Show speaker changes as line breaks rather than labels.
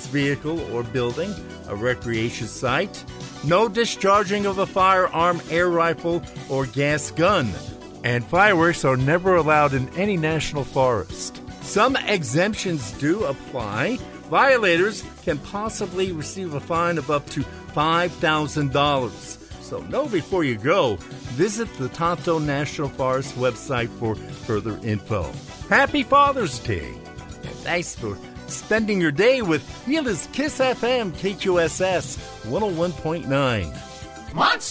vehicle or building, a recreation site. No discharging of a firearm, air rifle, or gas gun. And fireworks are never allowed in any national forest. Some exemptions do apply. Violators can possibly receive a fine of up to $5,000. So know before you go. Visit the Tonto National Forest website for further info. Happy Father's Day. And thanks for spending your day with Neela's Kiss FM KQSS 101.9.